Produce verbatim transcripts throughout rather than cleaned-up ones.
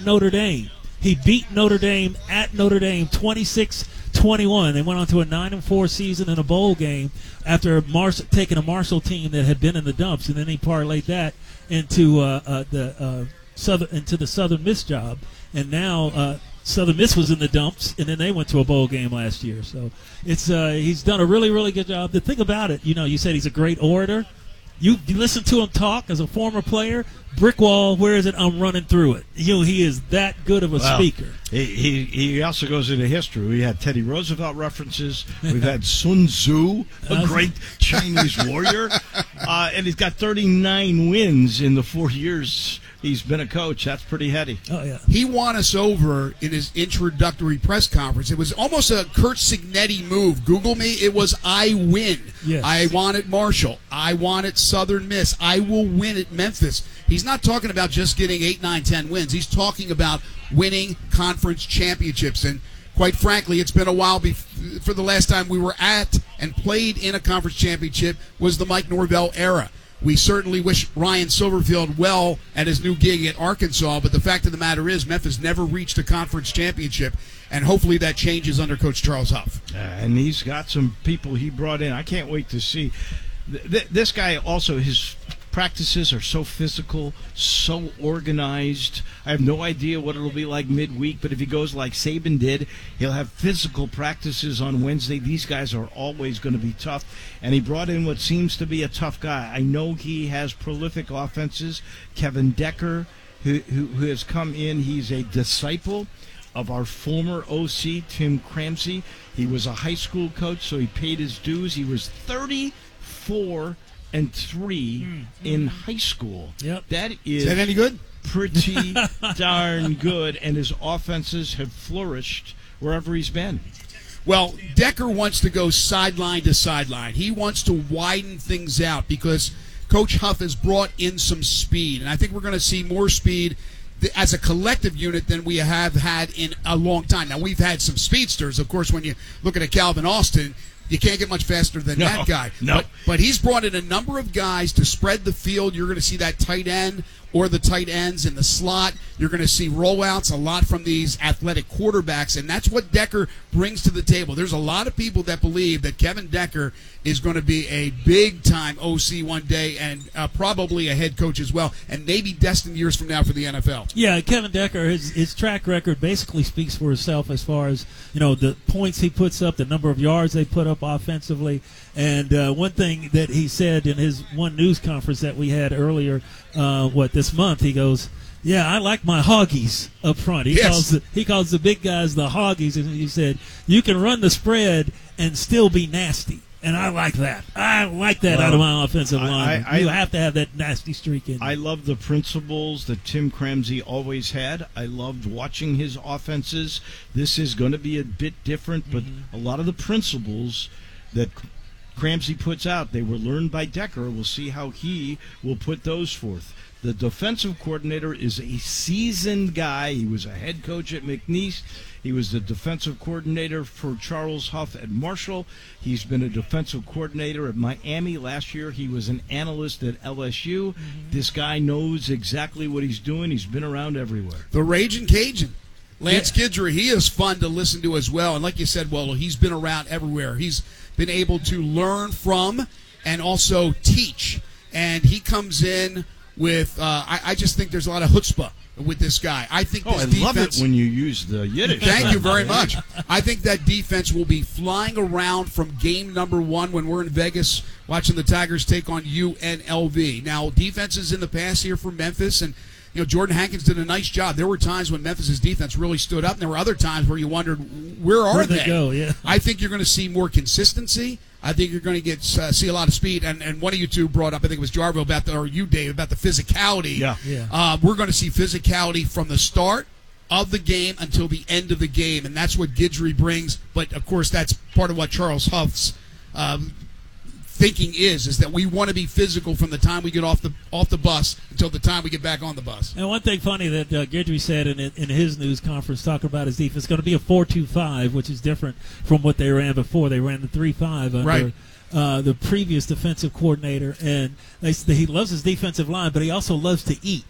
Notre Dame. He beat Notre Dame at Notre Dame twenty-six twenty-one. They went on to a nine and four season in a bowl game after Marshall, taking a Marshall team that had been in the dumps, and then he parlayed that into uh, uh, the uh, Southern into the Southern Miss job, and now uh, Southern Miss was in the dumps, and then they went to a bowl game last year. So it's uh, he's done a really really good job. The thing about it, you know, you said he's a great orator. You, you listen to him talk as a former player. Brick wall, where is it? I'm running through it. You know, he is that good of a well, speaker. He, he he also goes into history. We had Teddy Roosevelt references. We've had Sun Tzu, a great Chinese warrior, uh, and he's got thirty-nine wins in the four years he's been a coach. That's pretty heady. Oh yeah. He won us over in his introductory press conference. It was almost a Kurt Signetti move. Google me. It was I win. Yes. I wanted Marshall. I wanted Southern Miss. I will win at Memphis. He's not talking about just getting eight, nine, ten wins. He's talking about winning conference championships. And quite frankly, it's been a while bef- for the last time we were at and played in a conference championship was the Mike Norvell era. We certainly wish Ryan Silverfield well at his new gig at Arkansas, but the fact of the matter is Memphis never reached a conference championship, and hopefully that changes under Coach Charles Huff. Uh, and he's got some people he brought in. I can't wait to see. Th- th- this guy also, his practices are so physical, so organized. I have no idea what it'll be like midweek, but if he goes like Saban did, he'll have physical practices on Wednesday. These guys are always going to be tough, and he brought in what seems to be a tough guy. I know he has prolific offenses. Kevin Decker, who, who, who has come in, he's a disciple of our former O C, Tim Cramsey. He was a high school coach, so he paid his dues. He was thirty-four and three mm, in mm. high school. Yep. That is, is that any good? Pretty darn good, and his offenses have flourished wherever he's been. Well, Decker wants to go sideline to sideline. He wants to widen things out because Coach Huff has brought in some speed, and I think we're going to see more speed as a collective unit than we have had in a long time. Now, we've had some speedsters. Of course, when you look at a Calvin Austin, you can't get much faster than no, that guy. No. But, but he's brought in a number of guys to spread the field. You're going to see that tight end or the tight ends in the slot. You're going to see rollouts a lot from these athletic quarterbacks, and that's what Decker brings to the table. There's a lot of people that believe that Kevin Decker is going to be a big-time O C one day and uh, probably a head coach as well, and maybe destined years from now for the N F L. Yeah, Kevin Decker, his, his track record basically speaks for itself as far as, you know, the points he puts up, the number of yards they put up offensively. And uh, one thing that he said in his one news conference that we had earlier, uh, what, this month, he goes, yeah, I like my hoggies up front. He, yes. calls the, he calls the big guys the hoggies, and he said, you can run the spread and still be nasty. And I like that. I like that well, out of my offensive line. I, I, you have to have that nasty streak in. I love the principles that Tim Cramsey always had. I loved watching his offenses. This is going to be a bit different, but mm-hmm. a lot of the principles that Cramsey puts out, they were learned by Decker. We'll see how he will put those forth. The defensive coordinator is a seasoned guy. He was a head coach at McNeese. He was the defensive coordinator for Charles Huff at Marshall. He's been a defensive coordinator at Miami. Last year he was an analyst at L S U. Mm-hmm. This guy knows exactly what he's doing. He's been around everywhere. The Raging Cajun. Lance yeah. Guidry, he is fun to listen to as well. And like you said, well, he's been around everywhere. He's been able to learn from and also teach. And he comes in with, uh, I, I just think there's a lot of chutzpah with this guy. I think oh, this I defense, love it when you use the Yiddish. Thank you very much. I think that defense will be flying around from game number one when we're in Vegas watching the Tigers take on U N L V. Now, defenses in the past here for Memphis, and you know, Jordan Hankins did a nice job. There were times when Memphis's defense really stood up, and there were other times where you wondered, where are Where'd they? they go? Yeah. I think you're going to see more consistency. I think you're going to get uh, see a lot of speed. And, and one of you two brought up, I think it was Jarville, about the, or you, Dave, about the physicality. Yeah. yeah. Uh, we're going to see physicality from the start of the game until the end of the game, and that's what Guidry brings. But, of course, that's part of what Charles Huff's um, thinking is, is that we want to be physical from the time we get off the off the bus until the time we get back on the bus. And one thing funny that uh, Guidry said in in his news conference talking about his defense, it's going to be a four two five, which is different from what they ran before. They ran the three five under right. uh, the previous defensive coordinator. And they, he loves his defensive line, but he also loves to eat.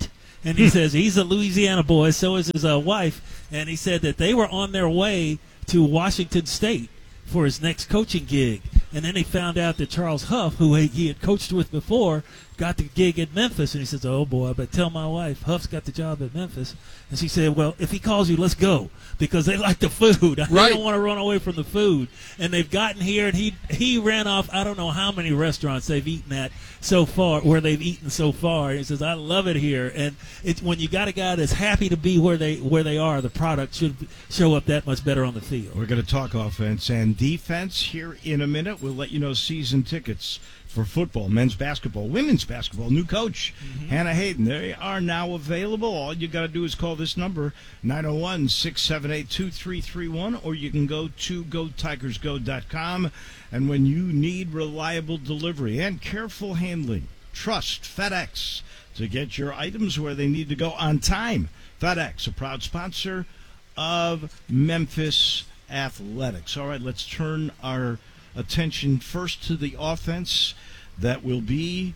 And he says he's a Louisiana boy, so is his uh, wife. And he said that they were on their way to Washington State for his next coaching gig. And then he found out that Charles Huff, who he, he had coached with before, got the gig at Memphis. And he says, oh, boy, I better tell my wife Huff's got the job at Memphis. And she said, well, if he calls you, let's go, because they like the food. Right. They don't want to run away from the food. And they've gotten here, and he he ran off, I don't know how many restaurants they've eaten at so far, where they've eaten so far. And he says, I love it here. And it's, when you got a guy that's happy to be where they where they are, the product should show up that much better on the field. We're going to talk offense and defense here in a minute. We'll let you know season tickets for football, men's basketball, women's basketball. New coach, mm-hmm. Hannah Hayden. They are now available. All you got to do is call this number, nine oh one, six seven eight, two three three one, or you can go to go tigers go dot com. And when you need reliable delivery and careful handling, trust FedEx to get your items where they need to go on time. FedEx, a proud sponsor of Memphis Athletics. All right, let's turn our attention first to the offense. That will be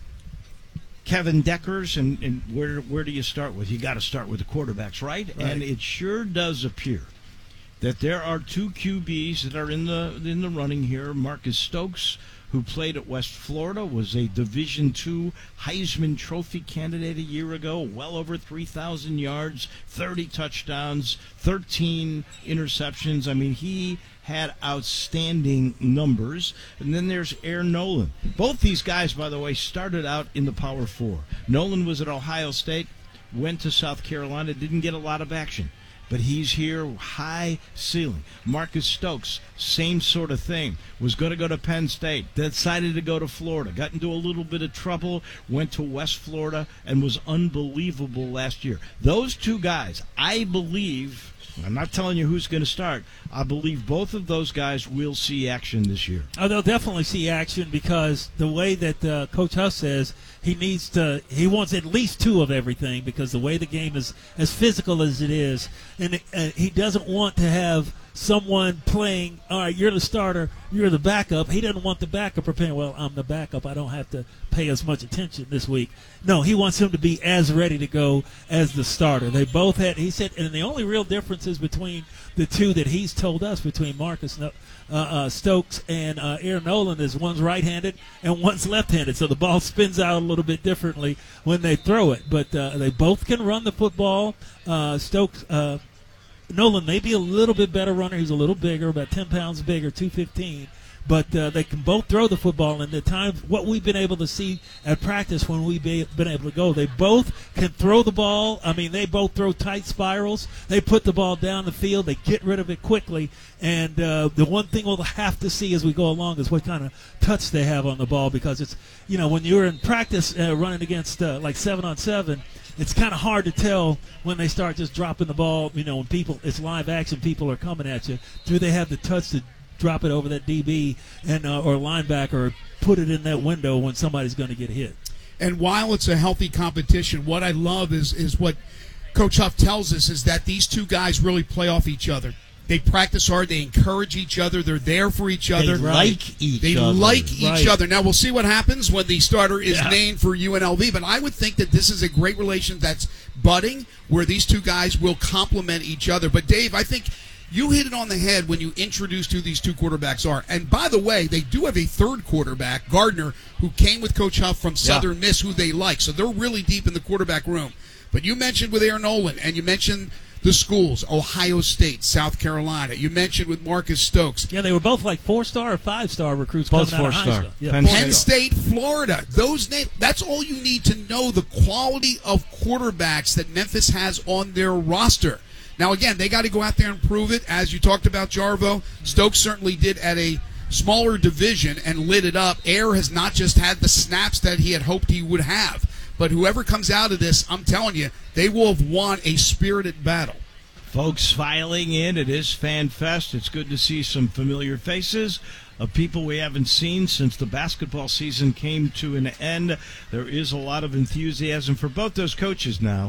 Kevin Deckers, and, and where where do you start with? You got to start with the quarterbacks, right? right? And it sure does appear that there are two Q Bs that are in the in the running here. Marcus Stokes, who played at West Florida, was a Division two Heisman Trophy candidate a year ago, well over three thousand yards, thirty touchdowns, thirteen interceptions. I mean, he had outstanding numbers. And then there's Air Nolan. Both these guys, by the way, started out in the Power Four. Nolan was at Ohio State, went to South Carolina, didn't get a lot of action. But he's here, high ceiling. Marcus Stokes, same sort of thing. Was going to go to Penn State, decided to go to Florida, got into a little bit of trouble, went to West Florida, and was unbelievable last year. Those two guys, I believe, I'm not telling you who's going to start, I believe both of those guys will see action this year. Oh, they'll definitely see action, because the way that uh, Coach Huff says he needs to, he wants at least two of everything, because the way the game is as physical as it is, and it, uh, he doesn't want to have someone playing, all right, you're the starter, you're the backup. He doesn't want the backup preparing, well, I'm the backup, I don't have to pay as much attention this week. No, he wants him to be as ready to go as the starter. They both had, he said, and the only real differences between the two that he's told us, between Marcus uh, uh, Stokes and uh, Air Nolan, is one's right-handed and one's left-handed, so the ball spins out a little bit differently when they throw it. But uh, they both can run the football. Uh, Stokes, uh, Nolan may be a little bit better runner. He's a little bigger, about ten pounds bigger, two fifteen. But uh, they can both throw the football. And the times, what we've been able to see at practice when we've been able to go, they both can throw the ball. I mean, they both throw tight spirals. They put the ball down the field. They get rid of it quickly. And uh, the one thing we'll have to see as we go along is what kind of touch they have on the ball, because it's, you know, when you're in practice uh, running against uh, like seven on seven, it's kind of hard to tell when they start just dropping the ball. You know, when people, it's live action, people are coming at you. Do they have the touch to drop it over that D B and uh, or linebacker, or put it in that window when somebody's going to get hit? And while it's a healthy competition, what I love is is what Coach Huff tells us, is that these two guys really play off each other. They practice hard. They encourage each other. They're there for each other. They like each they other. They like each right. other. Now, we'll see what happens when the starter is yeah. named for U N L V, but I would think that this is a great relation that's budding, where these two guys will complement each other. But, Dave, I think you hit it on the head when you introduced who these two quarterbacks are. And, by the way, they do have a third quarterback, Gardner, who came with Coach Huff from Southern yeah. Miss, who they like. So they're really deep in the quarterback room. But you mentioned with Air Nolan, and you mentioned the schools, Ohio State, South Carolina. You mentioned with Marcus Stokes. Yeah, they were both like four-star or five-star recruits both coming out of high four-star. school. Yeah. Penn, Penn State, Florida. Those names, that's all you need to know, the quality of quarterbacks that Memphis has on their roster. Now, again, they got to go out there and prove it. As you talked about, Jarvo, Stokes certainly did at a smaller division and lit it up. Air has not just had the snaps that he had hoped he would have. But whoever comes out of this, I'm telling you, they will have won a spirited battle. Folks filing in. It is Fan Fest. It's good to see some familiar faces of people we haven't seen since the basketball season came to an end. There is a lot of enthusiasm for both those coaches now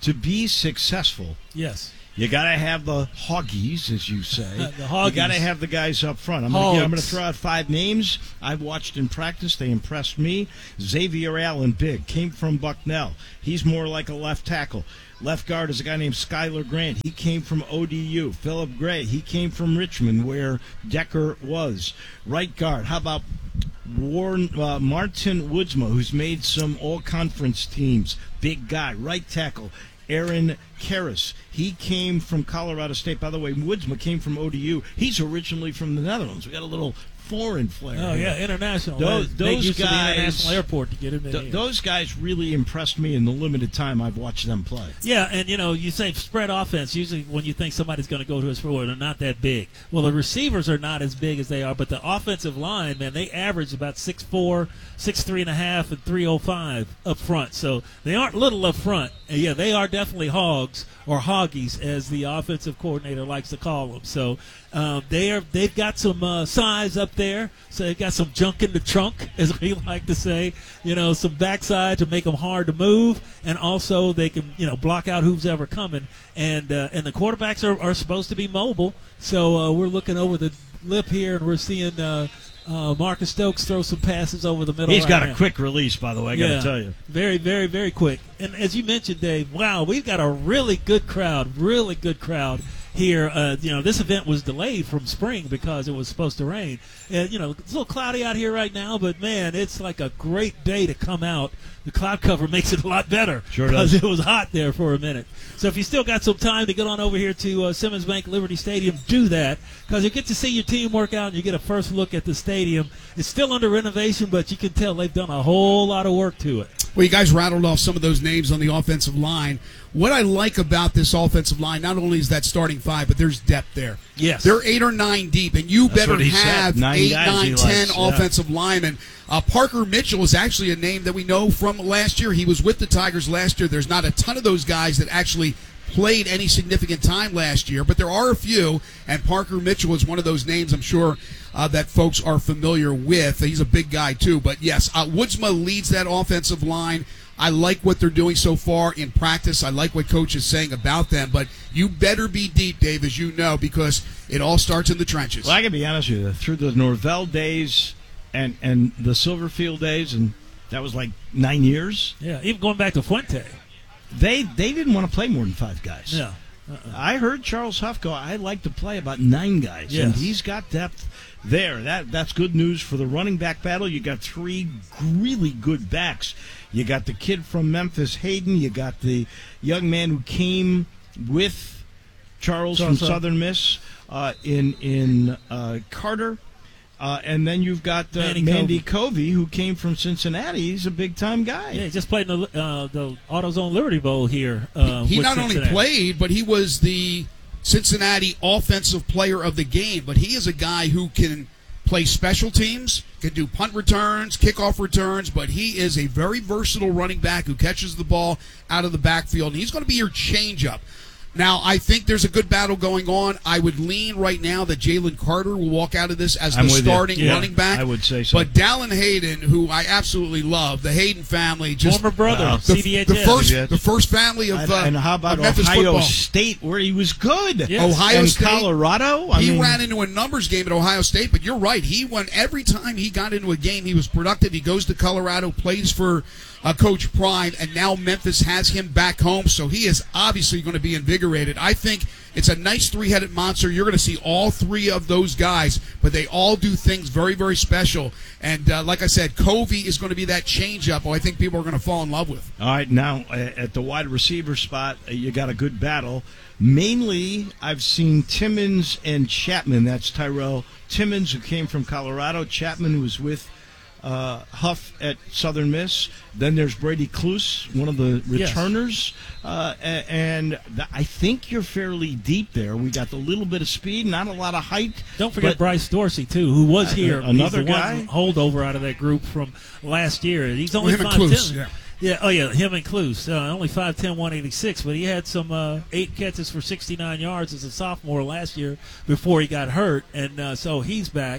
to be successful, Yes. you got to have the hoggies, as you say. The hoggies. You got to have the guys up front. I'm going Hogs. to throw out five names I've watched in practice. They impressed me. Xavier Allen, big, came from Bucknell. He's more like a left tackle. Left guard is a guy named Skylar Grant. He came from O D U. Philip Gray, he came from Richmond, where Decker was. Right guard, how about Warren, uh, Martin Woodsma, who's made some all-conference teams. Big guy. Right tackle, Aaron Karras. He came from Colorado State. By the way, Woodsma came from O D U. He's originally from the Netherlands. We got a little foreign flair. Oh, here. yeah, international. Those, They those use the guys, international airport to get him in th- here. those guys really impressed me in the limited time I've watched them play. Yeah, and you know, you say spread offense. Usually, when you think somebody's going to go to his forward, they're not that big. Well, the receivers are not as big as they are, but the offensive line, man, they average about six four, six three and a half, and three oh five up front. So they aren't little up front. And yeah, they are definitely hogs or hoggies, as the offensive coordinator likes to call them. So um, they are they've got some uh, size up there. So they've got some junk in the trunk, as we like to say. You know, some backside to make them hard to move, and also they can, you know, block out who's ever coming. And uh, and the quarterbacks are, are supposed to be mobile. So uh, we're looking over the lip here, and we're seeing uh, uh, Marcus Stokes throw some passes over the middle. He's right got now. a quick release, by the way, I got to Yeah. tell you. Very, very, very quick. And as you mentioned, Dave, wow, we've got a really good crowd, really good crowd here. Uh, you know, this event was delayed from spring because it was supposed to rain. And, you know, it's a little cloudy out here right now, but, man, it's like a great day to come out. The cloud cover makes it a lot better Sure because does. it was hot there for a minute. So if you still got some time to get on over here to uh, Simmons Bank Liberty Stadium, do that, because you get to see your team work out and you get a first look at the stadium. It's still under renovation, but you can tell they've done a whole lot of work to it. Well, you guys rattled off some of those names on the offensive line. What I like about this offensive line, not only is that starting five, but there's depth there. Yes. They're eight or nine deep, and you That's better what he said. have Nine eight, guys he nine, ten likes, yeah. offensive linemen. Uh, Parker Mitchell is actually a name that we know from last year. He was with the Tigers last year. There's not a ton of those guys that actually played any significant time last year, but there are a few, and Parker Mitchell is one of those names I'm sure uh, that folks are familiar with. He's a big guy, too. But, yes, uh, Woodsma leads that offensive line. I like what they're doing so far in practice. I like what Coach is saying about them. But you better be deep, Dave, as you know, because it all starts in the trenches. Well, I can be honest with you. Through the Norvell days and, and the Silverfield days, and that was like nine years, Yeah, even going back to Fuente. they they didn't want to play more than five guys. Yeah. I heard Charles Huff go, I'd like to play about nine guys. Yes. And he's got depth there. That That's good news for the running back battle. You got three really good backs. You got the kid from Memphis, Hayden. You got the young man who came with Charles So- from so- Southern Miss uh, in, in uh, Carter. Uh, and then you've got uh, Mandy Mandy Covey, who came from Cincinnati. He's a big-time guy. Yeah, he just played in the, uh, the AutoZone Liberty Bowl here. Uh, he with not only Cincinnati. played, but he was the Cincinnati offensive player of the game. But he is a guy who can play special teams, can do punt returns, kickoff returns, but he is a very versatile running back who catches the ball out of the backfield, and he's going to be your changeup. Now, I think there's a good battle going on. I would lean right now that Jalen Carter will walk out of this as I'm the with you. starting Yeah, running back. I would say so. But Dallin Hayden, who I absolutely love, the Hayden family, just Former brother, Wow. the, C D H S. the first C D H S. the first family of And, uh, and how about of Memphis Ohio football. State, where he was good? Yes. Ohio and State, Colorado. I he mean, ran into a numbers game at Ohio State, but you're right. He won every time he got into a game. He was productive. He goes to Colorado, plays for uh, Coach Prime, and now Memphis has him back home. So he is obviously going to be invigorated. I think it's a nice three-headed monster. You're going to see all three of those guys, but they all do things very, very special. And uh, like I said, Covey is going to be that change-up. Oh, I think people are going to fall in love with. All right, now uh, at the wide receiver spot, uh, you got a good battle. Mainly, I've seen Timmons and Chapman. That's Tyrell Timmons, who came from Colorado. Chapman was with uh, Huff at Southern Miss. Then there's Brady Cluse, one of the Yes. returners. Uh, a- and th- I think you're fairly deep there. We got a little bit of speed, not a lot of height. Don't forget but- Bryce Dorsey, too, who was Uh, here. another He's the guy? one holdover out of that group from last year. He's only Him and five ten. Cluse, yeah. Yeah, oh yeah, him and Cluse. Uh, only five ten, one eighty-six, but he had some uh, eight catches for sixty-nine yards as a sophomore last year before he got hurt, and uh, so he's back.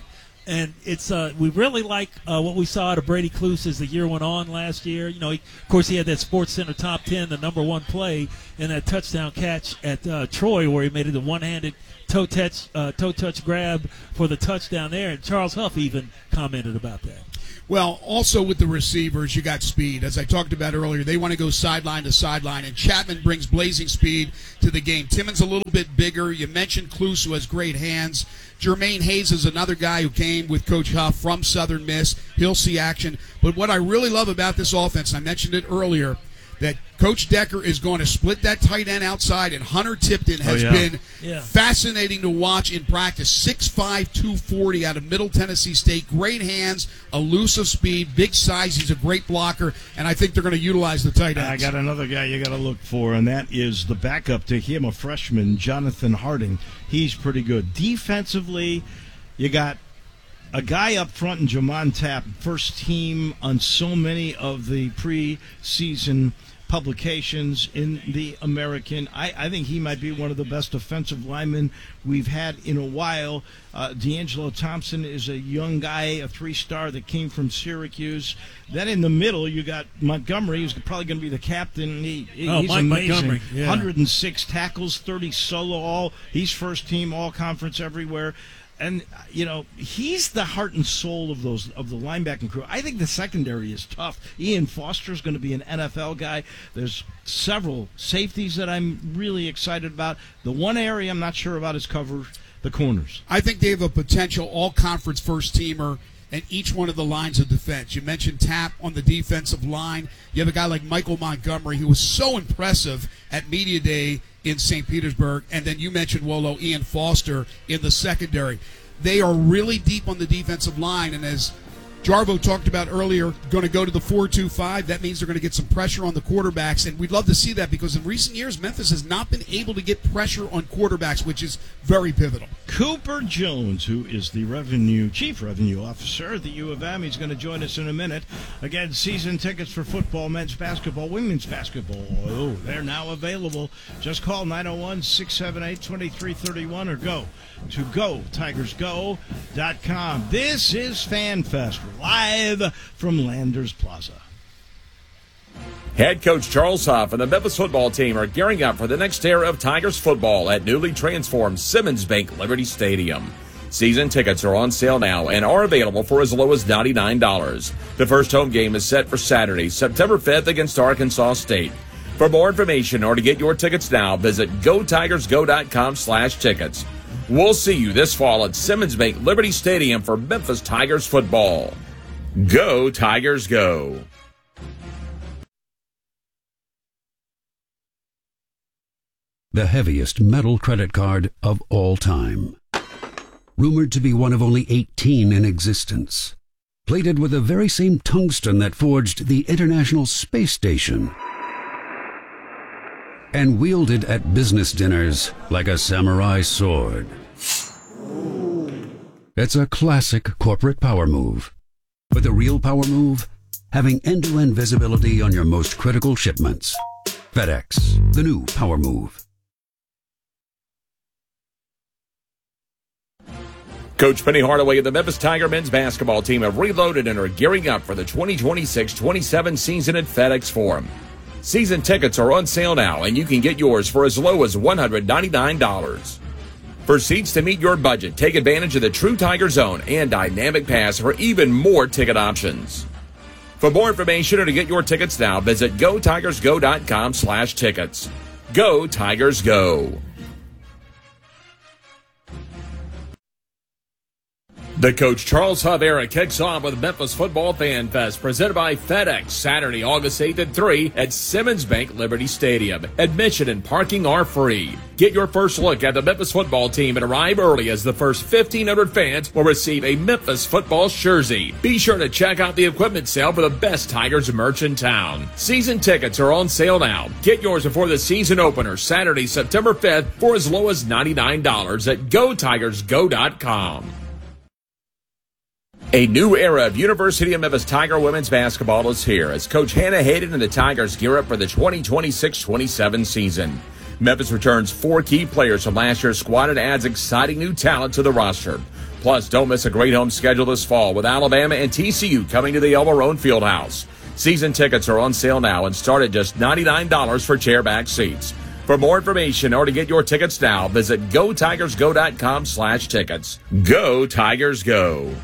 And it's uh, we really like uh, what we saw out of Brady Cluse as the year went on last year. You know, he, of course, he had that Sports Center top ten, the number one play, and that touchdown catch at uh, Troy where he made it a one-handed toe touch, uh, toe touch grab for the touchdown there. And Charles Huff even commented about that. Well, also with the receivers, you got speed. As I talked about earlier, they want to go sideline to sideline, and Chapman brings blazing speed to the game. Timmons a little bit bigger. You mentioned Cluse, who has great hands. Jermaine Hayes is another guy who came with Coach Huff from Southern Miss. He'll see action. But what I really love about this offense, and I mentioned it earlier, that Coach Decker is going to split that tight end outside, and Hunter Tipton has oh, yeah. been Yeah. fascinating to watch in practice. six five, two forty out of Middle Tennessee State. Great hands, elusive speed, big size. He's a great blocker, and I think they're going to utilize the tight ends. I got another guy you got to look for, and that is the backup to him, a freshman, Jonathan Harding. He's pretty good. Defensively, you got a guy up front in Jamon Tapp, first team on so many of the preseason publications in the American. I, I think he might be one of the best offensive linemen we've had in a while. Uh, D'Angelo Thompson is a young guy, a three-star that came from Syracuse. Then in the middle, you got Montgomery, who's probably going to be the captain. He, Oh, he's Mike amazing. Montgomery, yeah. one hundred six tackles, thirty solo all. He's first team, all conference everywhere. And, you know, he's the heart and soul of those of the linebacking crew. I think the secondary is tough. Ian Foster's going to be an N F L guy. There's several safeties that I'm really excited about. The one area I'm not sure about is cover the corners. I think they have a potential all-conference first-teamer in each one of the lines of defense. You mentioned Tapp on the defensive line. You have a guy like Michael Montgomery, who was so impressive at Media Day in Saint Petersburg. And then you mentioned, Wolo, Ian Foster in the secondary. They are really deep on the defensive line, and as Jarvo talked about earlier, going to go to the four two five. That means they're going to get some pressure on the quarterbacks, and we'd love to see that because in recent years, Memphis has not been able to get pressure on quarterbacks, which is very pivotal. Cooper Jones, who is the revenue chief revenue officer at the U of M, he's going to join us in a minute. Again, season tickets for football, men's basketball, women's basketball. Oh, they're now available. Just call nine oh one, six seven eight, two three three one or go to go tigers go dot com. This is FanFest, live from Landers Plaza. Head coach Charles Huff and the Memphis football team are gearing up for the next era of Tigers football at newly transformed Simmons Bank Liberty Stadium. Season tickets are on sale now and are available for as low as ninety-nine dollars. The first home game is set for Saturday, September fifth against Arkansas State. For more information or to get your tickets now, visit go tigers go dot com slash tickets. We'll see you this fall at Simmons Bank Liberty Stadium for Memphis Tigers football. Go Tigers go! The heaviest metal credit card of all time. Rumored to be one of only eighteen in existence. Plated with the very same tungsten that forged the International Space Station. And wielded at business dinners like a samurai sword. It's a classic corporate power move. But the real power move? Having end-to-end visibility on your most critical shipments. FedEx, the new power move. Coach Penny Hardaway and the Memphis Tiger men's basketball team have reloaded and are gearing up for the twenty twenty-six twenty-seven season at FedEx Forum. Season tickets are on sale now, and you can get yours for as low as one hundred ninety-nine dollars. For seats to meet your budget, take advantage of the True Tiger Zone and Dynamic Pass for even more ticket options. For more information or to get your tickets now, visit go tigers go dot com slash tickets. Go Tigers Go! The Coach Charles Huff era kicks off with Memphis Football Fan Fest presented by FedEx Saturday, August eighth at three at Simmons Bank Liberty Stadium. Admission and parking are free. Get your first look at the Memphis football team and arrive early as the first fifteen hundred fans will receive a Memphis football jersey. Be sure to check out the equipment sale for the best Tigers merch in town. Season tickets are on sale now. Get yours before the season opener Saturday, September fifth for as low as ninety-nine dollars at go tigers go dot com. A new era of University of Memphis Tiger women's basketball is here as Coach Hannah Hayden and the Tigers gear up for the twenty twenty-six twenty-seven season. Memphis returns four key players from last year's squad and adds exciting new talent to the roster. Plus, don't miss a great home schedule this fall with Alabama and T C U coming to the El Marrone Fieldhouse. Season tickets are on sale now and start at just ninety-nine dollars for chairback seats. For more information or to get your tickets now, visit go tigers go dot com slash tickets. Go Tigers Go!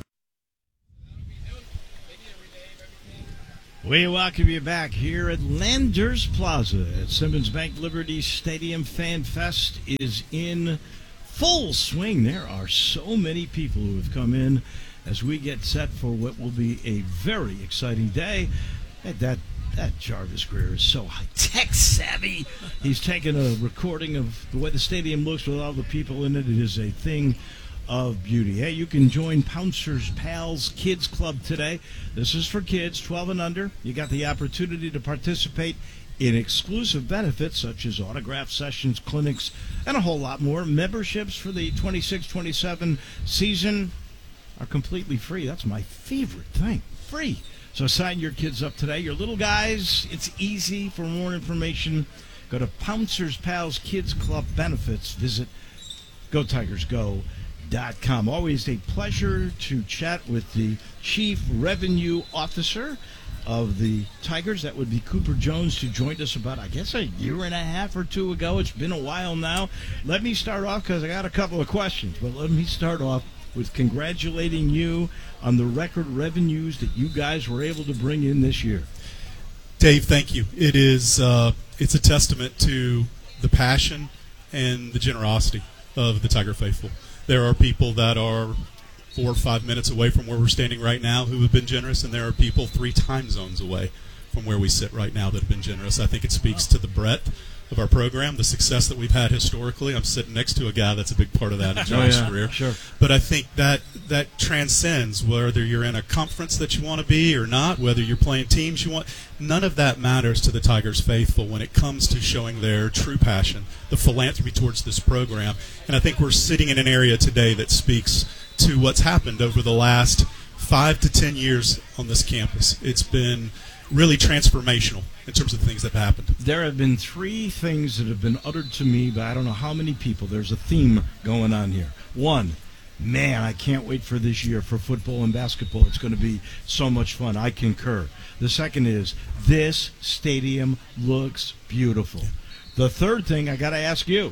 We welcome you back here at Landers Plaza at Simmons Bank Liberty Stadium. Fan Fest is in full swing. There are so many people who have come in as we get set for what will be a very exciting day. That that, that Jarvis Greer is so high-tech savvy. He's taken a recording of the way the stadium looks with all the people in it. It is a thing of beauty. Hey, you can join Pouncers Pals Kids Club today. This is for kids twelve and under. You got the opportunity to participate in exclusive benefits such as autograph sessions, clinics, and a whole lot more. Memberships for the twenty-six twenty-seven season are completely free. That's my favorite thing. Free. So sign your kids up today. Your little guys, it's easy. For more information, go to Pouncers Pals Kids Club Benefits. Visit go tigers go dot com. Always a pleasure to chat with the Chief Revenue Officer of the Tigers. That would be Cooper Jones, who joined us about, I guess, a year and a half or two ago. It's been a while now. Let me start off, because I got a couple of questions, but let me start off with congratulating you on the record revenues that you guys were able to bring in this year. Dave, thank you. It is uh, it's a testament to the passion and the generosity of the Tiger faithful. There are people that are four or five minutes away from where we're standing right now who have been generous, and there are people three time zones away from where we sit right now that have been generous. I think it speaks to the breadth of our program, the success that we've had historically. I'm sitting next to a guy that's a big part of that in John's oh, yeah, career. Sure. But I think that that transcends whether you're in a conference that you want to be or not, whether you're playing teams you want. None of that matters to the Tigers faithful when it comes to showing their true passion, the philanthropy towards this program. And I think we're sitting in an area today that speaks to what's happened over the last five to ten years on this campus. It's been really transformational in terms of things that have happened. There have been three things that have been uttered to me by I don't know how many people. There's a theme going on here. One, man, I can't wait for this year for football and basketball. It's going to be so much fun. I concur. The second is, this stadium looks beautiful. The third thing I got to ask you,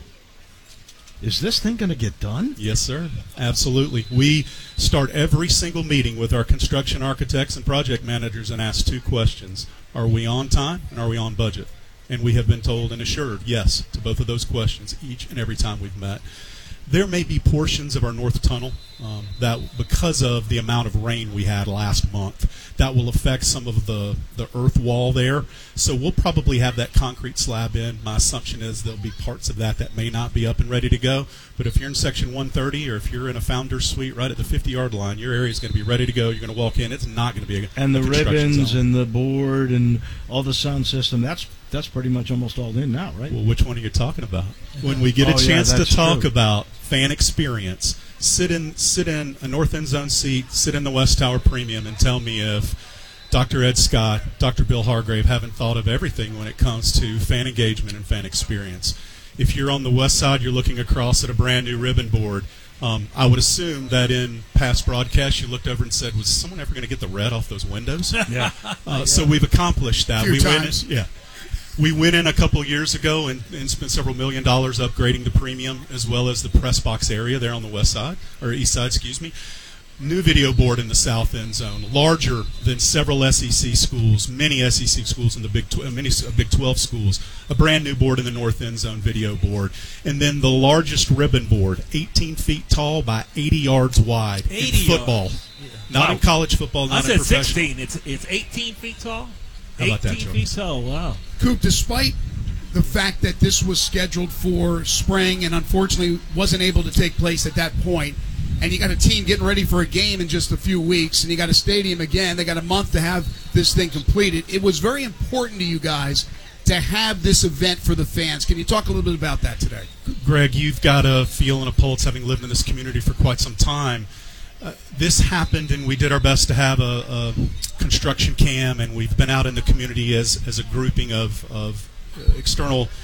is this thing going to get done? Yes, sir. Absolutely. We start every single meeting with our construction architects and project managers and ask two questions. Are we on time and are we on budget? And we have been told and assured yes to both of those questions each and every time we've met. There may be portions of our north tunnel um, that, because of the amount of rain we had last month, that will affect some of the, the earth wall there. So we'll probably have that concrete slab in. My assumption is there'll be parts of that that may not be up and ready to go. But if you're in section one thirty or if you're in a founder's suite right at the fifty-yard line, your area is going to be ready to go. You're going to walk in. It's not going to be a And the a construction ribbons zone. and the board and all the sound system, that's that's pretty much almost all in now, right? Well, which one are you talking about? When we get a Oh, yeah, chance to that's talk true. about fan experience, sit in sit in a north end zone seat, sit in the West Tower Premium, and tell me if Doctor Ed Scott, Doctor Bill Hargrave haven't thought of everything when it comes to fan engagement and fan experience. If you're on the west side, you're looking across at a brand new ribbon board. Um, I would assume that in past broadcasts you looked over and said, was someone ever going to get the red off those windows? Yeah. Uh, so we've accomplished that. Few we times. went in, yeah. We went in a couple years ago and, and spent several million dollars upgrading the premium as well as the press box area there on the west side, or east side, excuse me. New video board in the south end zone, larger than several S E C schools, many S E C schools in the Big tw- many uh, Big twelve schools. A brand new board in the north end zone, video board, and then the largest ribbon board, eighteen feet tall by eighty yards wide eighty in football, yards. not Wow. in college football, I not in said professional. sixteen. It's it's eighteen feet tall. How about that, eighteen Jonas? feet tall. Wow. Coop, despite the fact that this was scheduled for spring and unfortunately wasn't able to take place at that point, and you got a team getting ready for a game in just a few weeks, and you got a stadium again, they got a month to have this thing completed. It was very important to you guys to have this event for the fans. Can you talk a little bit about that today? Greg, you've got a feel and a pulse, having lived in this community for quite some time. Uh, this happened, and we did our best to have a, a construction cam, and we've been out in the community as, as a grouping of, of uh, external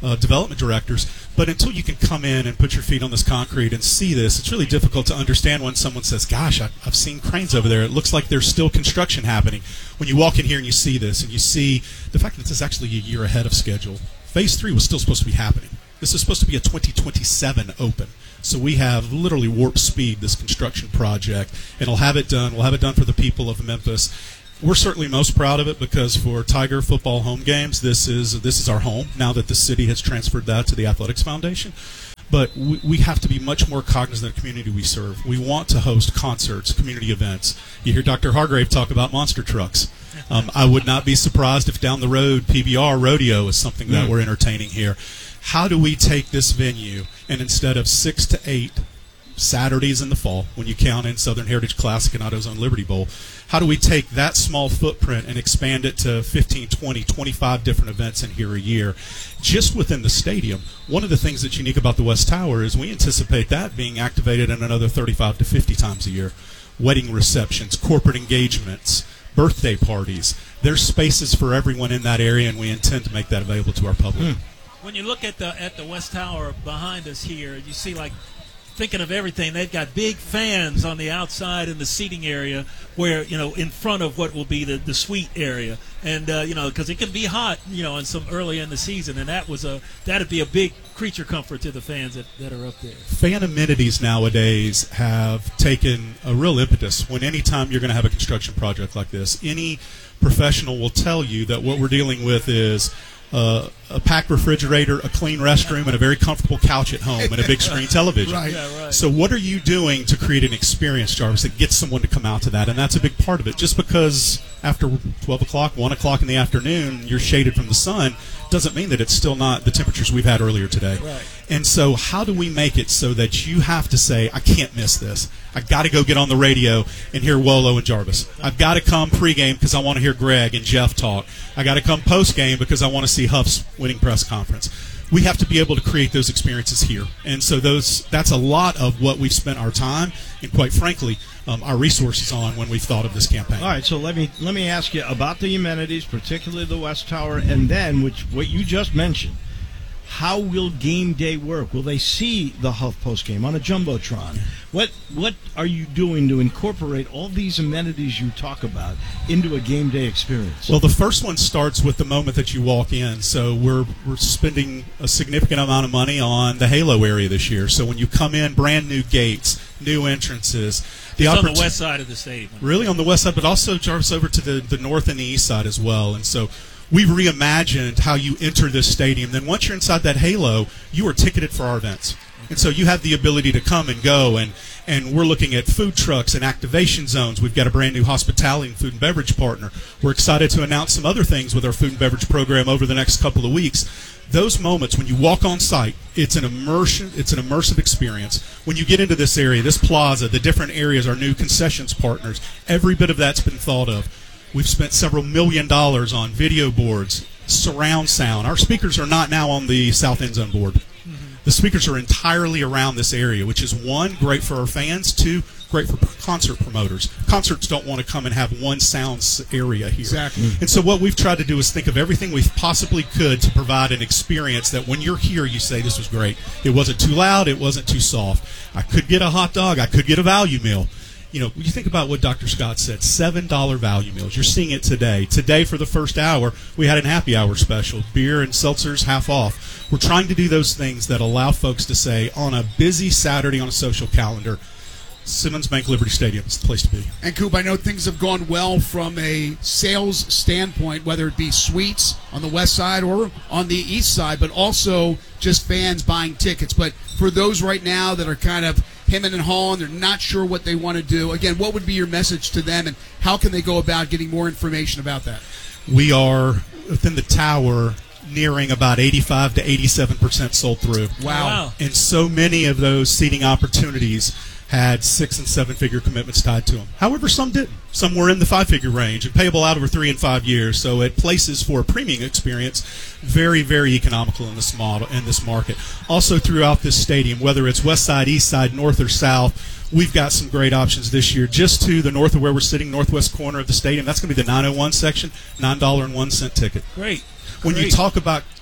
uh, development directors. But until you can come in and put your feet on this concrete and see this, it's really difficult to understand when someone says, gosh, I, I've seen cranes over there. It looks like there's still construction happening. When you walk in here and you see this and you see the fact that this is actually a year ahead of schedule. Phase three was still supposed to be happening. This is supposed to be a twenty twenty-seven open. So we have literally warp speed this construction project, and we'll have it done. We'll have it done for the people of Memphis. We're certainly most proud of it because for Tiger football home games, this is this is our home now that the city has transferred that to the Athletics Foundation. But we, we have to be much more cognizant of the community we serve. We want to host concerts, community events. You hear Doctor Hargrave talk about monster trucks. Um, I would not be surprised if down the road P B R rodeo is something that mm. we're entertaining here. How do we take this venue and instead of six to eight Saturdays in the fall, when you count in Southern Heritage Classic and AutoZone Liberty Bowl, how do we take that small footprint and expand it to fifteen, twenty, twenty-five different events in here a year just within the stadium? One of the things that's unique about the West Tower is we anticipate that being activated in another thirty-five to fifty times a year. Wedding receptions, corporate engagements, birthday parties. There's spaces for everyone in that area, and we intend to make that available to our public. Hmm. When you look at the at the West Tower behind us here, you see, like, thinking of everything, they've got big fans on the outside in the seating area where, you know, in front of what will be the, the suite area. And, uh, you know, because it can be hot, you know, in some early in the season, and that was a that'd be a big creature comfort to the fans that, that are up there. Fan amenities nowadays have taken a real impetus when any time you're going to have a construction project like this. Any professional will tell you that what we're dealing with is Uh, a packed refrigerator, a clean restroom, and a very comfortable couch at home, and a big screen television. Right. Yeah, right. So what are you doing to create an experience, Jarvis, that gets someone to come out to that? And that's a big part of it. Just because after twelve o'clock, one o'clock in the afternoon, you're shaded from the sun doesn't mean that it's still not the temperatures we've had earlier today. Right. And so how do we make it so that you have to say, I can't miss this. I got to go get on the radio and hear Wolo and Jarvis. I've got to come pregame because I want to hear Greg and Jeff talk. I got to come postgame because I want to see Huff's winning press conference. We have to be able to create those experiences here. And so those that's a lot of what we've spent our time and, quite frankly, um, our resources on when we've thought of this campaign. All right, so let me let me ask you about the amenities, particularly the West Tower, and then which what you just mentioned. How will game day work? Will they see the Huff post game on a jumbotron? What what are you doing to incorporate all these amenities you talk about into a game day experience? Well, the first one starts with the moment that you walk in. So we're we're spending a significant amount of money on the Halo area this year. So when you come in, brand new gates, new entrances. The it's on the west side of the stadium. Really on the west side, but also Jarvis over to the, the north and the east side as well. And so we've reimagined how you enter this stadium. Then once you're inside that halo, you are ticketed for our events. And so you have the ability to come and go, and, and we're looking at food trucks and activation zones. We've got a brand new hospitality and food and beverage partner. We're excited to announce some other things with our food and beverage program over the next couple of weeks. Those moments when you walk on site, it's an immersion, it's an immersive experience. When you get into this area, this plaza, the different areas, our new concessions partners, every bit of that's been thought of. We've spent several million dollars on video boards, surround sound. Our speakers are not now on the south end zone board. Mm-hmm. The speakers are entirely around this area, which is, one, great for our fans, two, great for concert promoters. Concerts don't want to come and have one sound area here. Exactly. And so what we've tried to do is think of everything we possibly could to provide an experience that when you're here, you say, this was great. It wasn't too loud. It wasn't too soft. I could get a hot dog. I could get a value meal. You know, you think about what Doctor Scott said, seven dollar value meals. You're seeing it today. Today, for the first hour, we had a happy hour special. Beer and seltzers half off. We're trying to do those things that allow folks to say, on a busy Saturday on a social calendar, Simmons Bank Liberty Stadium is the place to be. And, Coop, I know things have gone well from a sales standpoint, whether it be suites on the west side or on the east side, but also just fans buying tickets. But for those right now that are kind of hemming and hawing, they're not sure what they want to do, again, what would be your message to them, and how can they go about getting more information about that? We are, within the tower, nearing about eighty-five to eighty-seven percent sold through. Wow. Wow. And so many of those seating opportunities had six and seven figure commitments tied to them. However, some didn't. Some were in the five figure range and payable out over three and five years. So it places for a premium experience very, very economical in this model, in this market. Also throughout this stadium, whether it's west side, east side, north or south, we've got some great options this year. Just to the north of where we're sitting, northwest corner of the stadium, that's going to be the nine oh one section, nine dollars and one cent ticket. Great. When Great. you talk about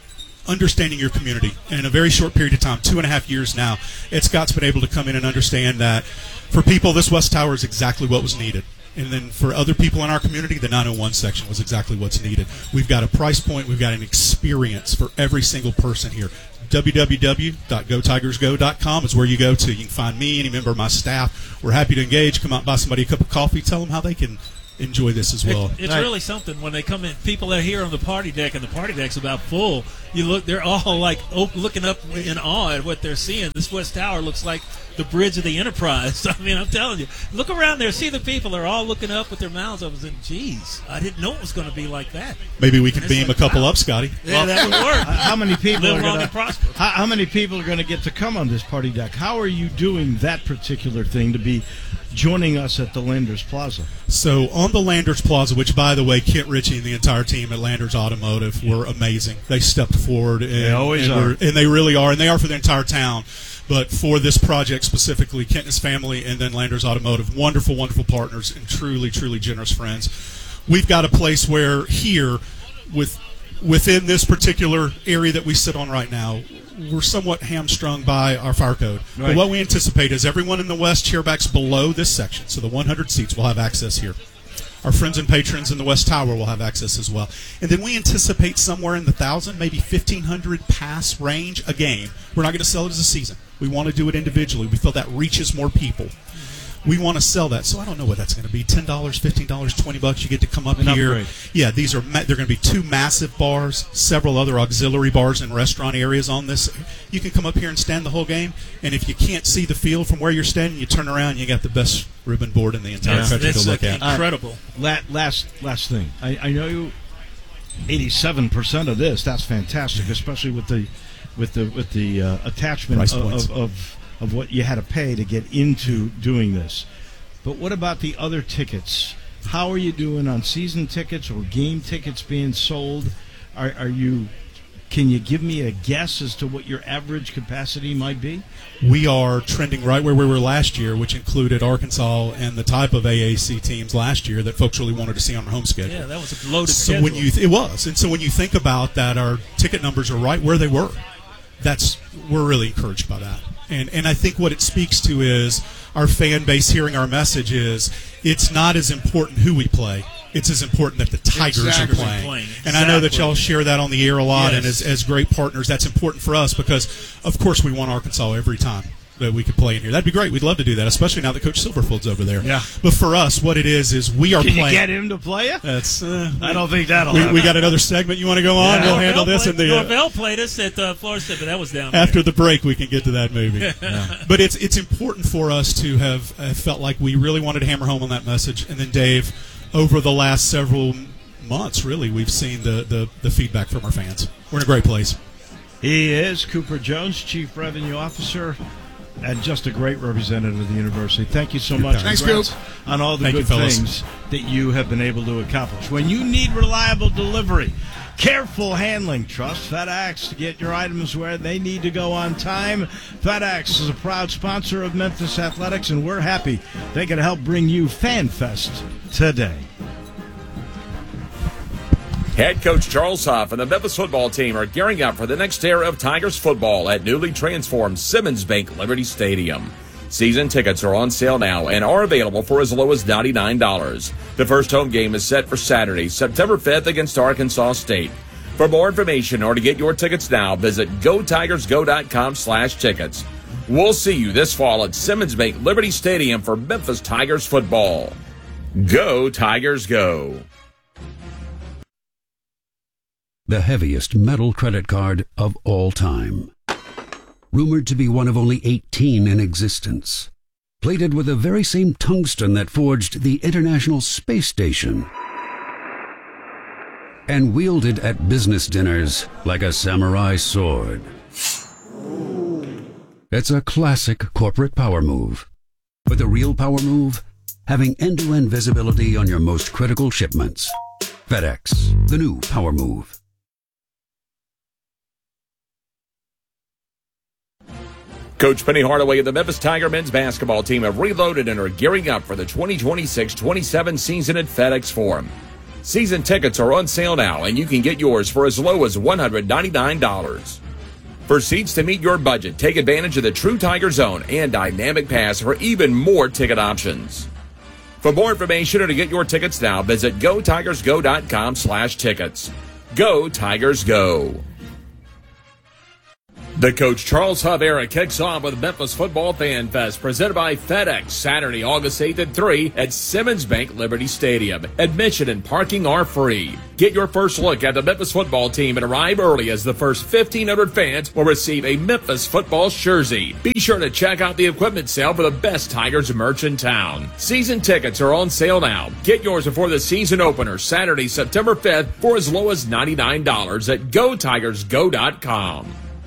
understanding your community. In a very short period of time, two and a half years now, Ed Scott's been able to come in and understand that for people, this West Tower is exactly what was needed. And then for other people in our community, the nine oh one section was exactly what's needed. We've got a price point. We've got an experience for every single person here. w w w dot go tigers go dot com is where you go to. You can find me, any member of my staff. We're happy to engage. Come out and buy somebody a cup of coffee. Tell them how they can enjoy this as well. It, it's really something when they come in. People are here on the party deck, and the party deck's about full. You look; they're all like oh, looking up in awe at what they're seeing. This West Tower looks like the bridge of the Enterprise. I mean, I'm telling you, look around there, see the people. They're all looking up with their mouths open. And geez, I didn't know it was going to be like that. Maybe we can And beam like, a couple wow. up, Scotty. Yeah, that would work. How many people Live are long going and prosper. how, how many people are going to get to come on this party deck? How are you doing that particular thing to be joining us at the Landers Plaza? So on the Landers Plaza, which, by the way, Kent Ritchie and the entire team at Landers Automotive were amazing. They stepped forward. And, They always and are. were- and they really are, and they are for the entire town. But for this project specifically, Kent and his family and then Landers Automotive, wonderful, wonderful partners and truly, truly generous friends. We've got a place where here, with within this particular area that we sit on right now, we're somewhat hamstrung by our fire code. Right. But what we anticipate is everyone in the West chairbacks below this section, so the one hundred seats, will have access here. Our friends and patrons in the West Tower will have access as well. And then we anticipate somewhere in the one thousand, maybe fifteen hundred pass range a game. We're not going to sell it as a season. We want to do it individually. We feel that reaches more people. We want to sell that. So I don't know what that's going to be. ten dollars, fifteen dollars, twenty bucks. You get to come up An here. upgrade. Yeah, these are ma- they're going to be two massive bars, several other auxiliary bars and restaurant areas on this. You can come up here and stand the whole game, and if you can't see the field from where you're standing, you turn around and you got the best ribbon board in the entire That's, country that's to look uh, at. incredible. La- last last thing, I, I know you. Eighty-seven percent of this. That's fantastic, especially with the with the with the uh, attachment Price of, points. of, of of what you had to pay to get into doing this. But what about the other tickets? How are you doing on season tickets or game tickets being sold? Are, are you? Can you give me a guess as to what your average capacity might be? We are trending right where we were last year, which included Arkansas and the type of A A C teams last year that folks really wanted to see on our home schedule. Yeah, that was a loaded So schedule. when you th- it was, and so when you think about that, our ticket numbers are right where they were. That's we're really encouraged by that, and and I think what it speaks to is our fan base hearing our message is it's not as important who we play. It's as important that the Tigers Exactly. are playing. Playing. And I know that Exactly. y'all share that on the air a lot, and Yes. as, as great partners, that's important for us because, of course, we want Arkansas every time that we could play in here. That'd be great. We'd love to do that, especially now that Coach Silverfield's over there. Yeah. But for us, what it is is we are Can you playing. get him to play you? That's. Uh, I don't think that'll we, happen. we got another segment you want to go on? Yeah. We'll handle this in played, the. Uh, Norvell played us at uh, Florida State, but that was down there. after the break, we can get to that movie. But it's it's important for us to have uh, felt like we really wanted to hammer home on that message. And then, Dave, over the last several months, really, we've seen the, the, the feedback from our fans. We're in a great place. He is Cooper Jones, Chief Revenue Officer, and just a great representative of the university. Thank you so much. Thanks, Congrats Coop. on all the Thank you, good fellas. things that you have been able to accomplish. When you need reliable delivery, careful handling, trust FedEx to get your items where they need to go on time. FedEx is a proud sponsor of Memphis Athletics, and we're happy they can help bring you FanFest today. Head coach Charles Huff and the Memphis football team are gearing up for the next era of Tigers football at newly transformed Simmons Bank Liberty Stadium. Season tickets are on sale now and are available for as low as ninety-nine dollars. The first home game is set for Saturday, September fifth against Arkansas State. For more information or to get your tickets now, visit go tigers go dot com slash tickets. We'll see you this fall at Simmons Bank Liberty Stadium for Memphis Tigers football. Go Tigers go! The heaviest metal credit card of all time. Rumored to be one of only eighteen in existence. Plated with the very same tungsten that forged the International Space Station. And wielded at business dinners like a samurai sword. It's a classic corporate power move. But the real power move? Having end-to-end visibility on your most critical shipments. FedEx, the new power move. Coach Penny Hardaway and the Memphis Tiger men's basketball team have reloaded and are gearing up for the twenty twenty-six twenty-seven season at FedEx Forum. Season tickets are on sale now, and you can get yours for as low as one hundred ninety-nine dollars. For seats to meet your budget, take advantage of the True Tiger Zone and Dynamic Pass for even more ticket options. For more information or to get your tickets now, visit go tigers go dot com slash tickets. Go Tigers Go! The Coach Charles Huff era kicks off with Memphis Football Fan Fest presented by FedEx Saturday, August eighth at three at Simmons Bank Liberty Stadium. Admission and parking are free. Get your first look at the Memphis football team and arrive early as the first fifteen hundred fans will receive a Memphis football jersey. Be sure to check out the equipment sale for the best Tigers merch in town. Season tickets are on sale now. Get yours before the season opener Saturday, September fifth for as low as ninety-nine dollars at go tigers go dot com.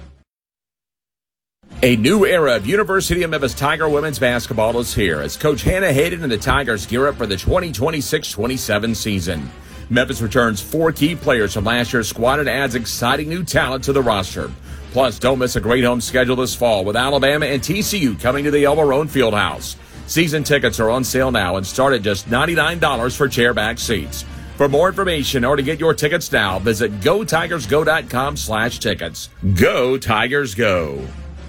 A new era of University of Memphis Tiger women's basketball is here as Coach Hannah Hayden and the Tigers gear up for the twenty twenty-six twenty-seven season. Memphis returns four key players from last year's squad and adds exciting new talent to the roster. Plus, don't miss a great home schedule this fall with Alabama and T C U coming to the El Marone Fieldhouse. Season tickets are on sale now and start at just ninety-nine dollars for chairback seats. For more information or to get your tickets now, visit go tigers go dot com slash tickets. Go Tigers Go!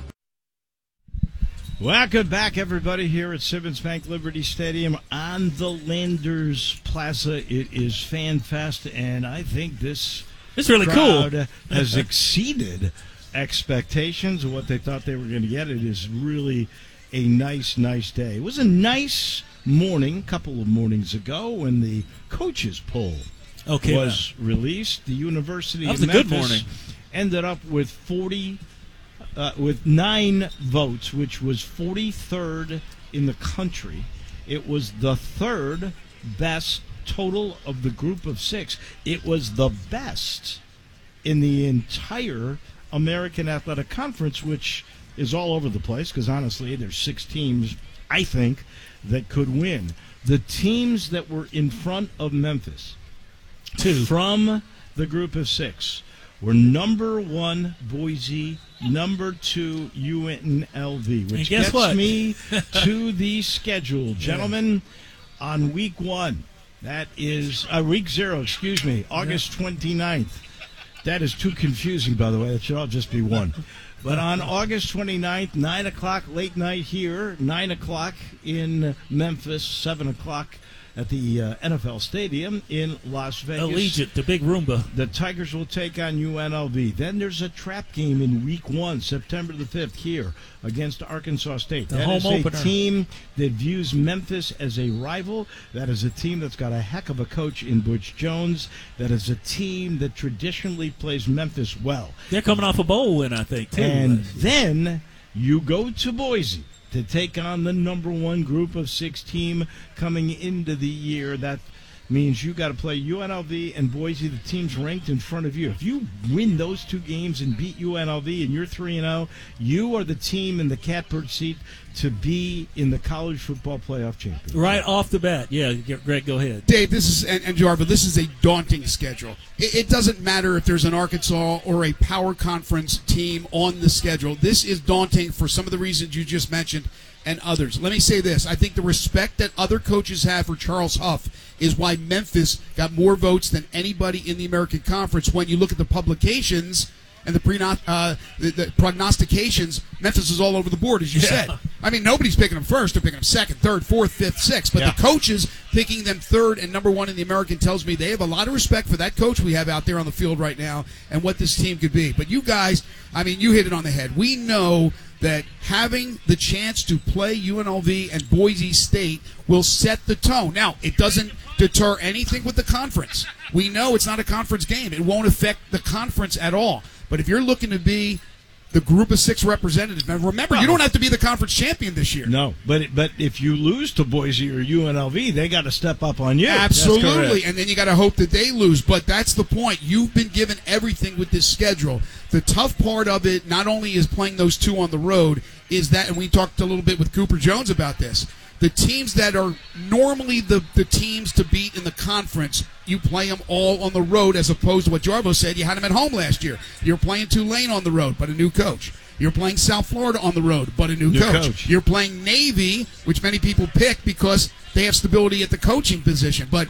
Welcome back, everybody, here at Simmons Bank Liberty Stadium on the Landers Plaza. It is Fan Fest, and I think this It's really crowd cool. has exceeded expectations of what they thought they were going to get. It is really a nice, nice day. It was a nice morning, a couple of mornings ago, when the coaches poll Okay, was released. The University That was of a good Memphis morning. ended up with forty. Uh, with nine votes, which was forty-third in the country. It was the third best total of the group of six. It was the best in the entire American Athletic Conference, which is all over the place because, honestly, there's six teams, I think, that could win. The teams that were in front of Memphis Two. from the group of six were number one, Boise, number two, U N L V, which And guess gets what? me to the schedule. Gentlemen, on week one, that is, uh, week zero, excuse me, August twenty-ninth. That is too confusing, by the way. It should all just be one. But on August twenty-ninth, nine o'clock late night here, nine o'clock in Memphis, seven o'clock at the uh, N F L Stadium in Las Vegas. Allegiant, the big Roomba. The Tigers will take on U N L V. Then there's a trap game in week one, September the fifth, here against Arkansas State. The That home is opener. a team that views Memphis as a rival. That is a team that's got a heck of a coach in Butch Jones. That is a team that traditionally plays Memphis well. They're coming off a bowl win, I think, too. And then you go to Boise to take on the number one group of six team coming into the year. That means you got to play U N L V and Boise, the teams ranked in front of you. If you win those two games and beat U N L V and you're three and oh, you are the team in the catbird seat to be in the college football playoff championship. Right off the bat. Yeah, Greg, go ahead. Dave, this is and, and Jarva, this is a daunting schedule. It, it doesn't matter if there's an Arkansas or a power conference team on the schedule. This is daunting for some of the reasons you just mentioned and others. Let me say this. I think the respect that other coaches have for Charles Huff is why Memphis got more votes than anybody in the American Conference. When you look at the publications and the, pre- uh, the, the prognostications, Memphis is all over the board, as you Yeah. said. I mean, nobody's picking them first. They're picking them second, third, fourth, fifth, sixth. But Yeah. the coaches picking them third and number one in the American tells me they have a lot of respect for that coach we have out there on the field right now and what this team could be. But you guys, I mean, you hit it on the head. We know that having the chance to play U N L V and Boise State will set the tone. Now, it doesn't deter anything with the conference. We know it's not a conference game. It won't affect the conference at all. But if you're looking to be the group of six representatives, now remember, you don't have to be the conference champion this year. No, but but if you lose to Boise or U N L V, they got to step up on you. That's Absolutely, correct. and then you got to hope that they lose. But that's the point. You've been given everything with this schedule. The tough part of it, not only is playing those two on the road, is that, and we talked a little bit with Cooper Jones about this, the teams that are normally the, the teams to beat in the conference, you play them all on the road, as opposed to what Jarvo said, you had them at home last year. You're playing Tulane on the road, but a new coach. You're playing South Florida on the road, but a new, New coach. coach. You're playing Navy, which many people pick because they have stability at the coaching position. But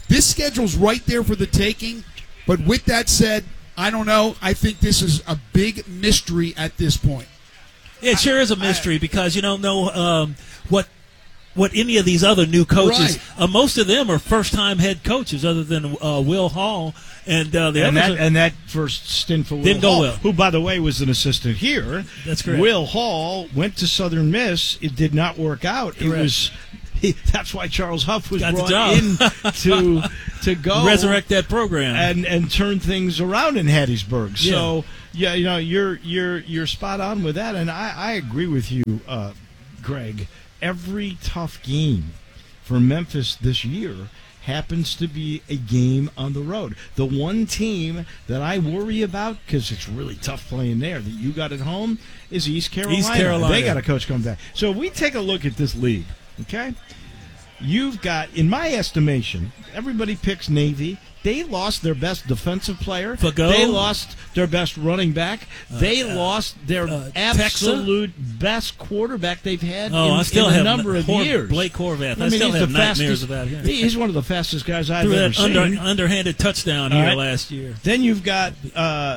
this schedule's right there for the taking. But with that said, I don't know. I think this is a big mystery at this point. It sure is a mystery I, because you don't know um, what what any of these other new coaches. Right. Uh, most of them are first-time head coaches, other than uh, Will Hall and uh, the and others. That, are, and that first stint for Will didn't Hall, go well. who, by the way, was an assistant here. That's correct. Will Hall went to Southern Miss. It did not work out. Correct. It was. He, that's why Charles Huff was Got brought in to to go resurrect that program and and turn things around in Hattiesburg. Yeah. So yeah, you know you're you're you're spot on with that, and I, I agree with you, uh, Greg. Every tough game for Memphis this year happens to be a game on the road. The one team that I worry about, because it's really tough playing there, that you got at home, is East Carolina. East Carolina. They got a coach coming back. So if we take a look at this league, okay, you've got, in my estimation, everybody picks Navy. They lost their best defensive player. Fago. They lost their best running back. They uh, lost their uh, absolute Texa? best quarterback they've had oh, in, I still in a have number of Hor- years. Blake Horvath. I, I mean, still he's have the nightmares fastest, about him. He's one of the fastest guys I've Threw ever that seen. under, underhanded touchdown here right. last year. Then you've got uh,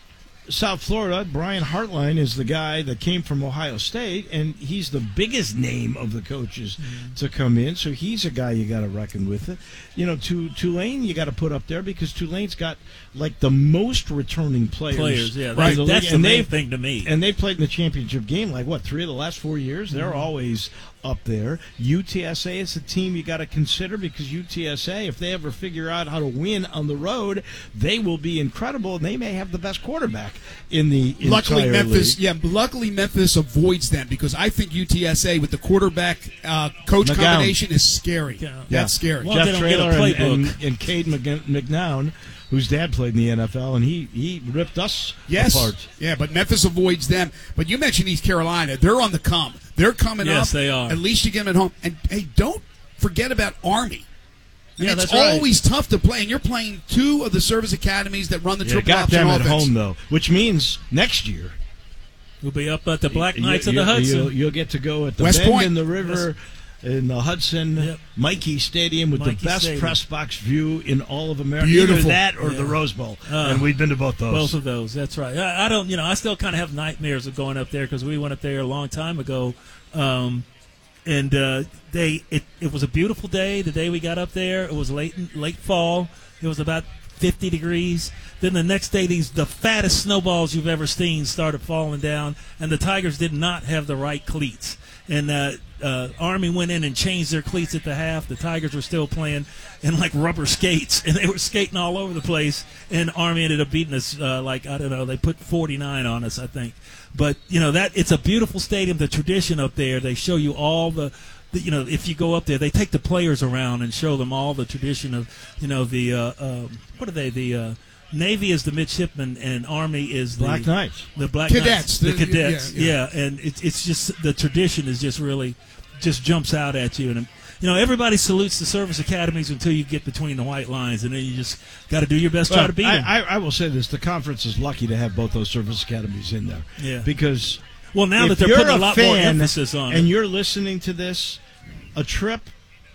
South Florida. Brian Hartline is the guy that came from Ohio State, and he's the biggest name of the coaches mm-hmm. to come in. So he's a guy you got to reckon with. It, you know, to Tulane you got to put up there because Tulane's got like the most returning players. Players, yeah, right. that's, that's the and main thing to me. And they played in the championship game like what three of the last four years. They're mm-hmm. always up there. U T S A is a team you got to consider because U T S A, if they ever figure out how to win on the road, they will be incredible, and they may have the best quarterback in the luckily entire Memphis, league. yeah, luckily Memphis avoids them because I think U T S A with the quarterback uh, coach McGowan. combination is scary. Yeah. That's yeah. scary. Well, Jeff they don't get a Traylor and, playbook. and, and Cade McNown, whose dad played in the N F L, and he, he ripped us yes. apart. Yeah, but Memphis avoids them. But you mentioned East Carolina. They're on the come. They're coming yes, up. Yes, they are. At least you get them at home. And, hey, don't forget about Army. And yeah, it's that's right. always tough to play, and you're playing two of the service academies that run the Yeah, triple got option them at offense. home, though, which means next year we'll be up at the Black you, Knights you, of the Hudson. You'll, you'll get to go at the West Bend Point. in the river. In the Hudson Yep. Mikey Stadium with Mikey the best Stadium. press box view in all of America. Beautiful. Either that or Yeah. the Rose Bowl. Uh, and we've been to both those. Both of those. That's right. I, I don't. You know, I still kind of have nightmares of going up there because we went up there a long time ago, um, and uh, they. It, it was a beautiful day. The day we got up there, it was late late fall. It was about fifty degrees. Then the next day, these the fattest snowballs you've ever seen started falling down, and the Tigers did not have the right cleats. And uh, uh, Army went in and changed their cleats at the half. The Tigers were still playing in like rubber skates, and they were skating all over the place. And Army ended up beating us uh, like I don't know. They put forty-nine on us, I think. But you know that it's a beautiful stadium. The tradition up there. They show you all the. the you know, if you go up there, they take the players around and show them all the tradition of you know the uh, um, what are they the. Uh, Navy is the midshipmen, and Army is the Black Knights. The Black Cadets. Knights, the, The- cadets. yeah, Yeah, yeah. and it's it's just the tradition is just really just jumps out at you, and you know everybody salutes the service academies until you get between the white lines, and then you just got to do your best to try Well, to beat I, them. I, I will say this: the conference is lucky to have both those service academies in there. Yeah. Because well, now if that they're you're putting a lot more fan emphasis on and it, you're listening to this, a trip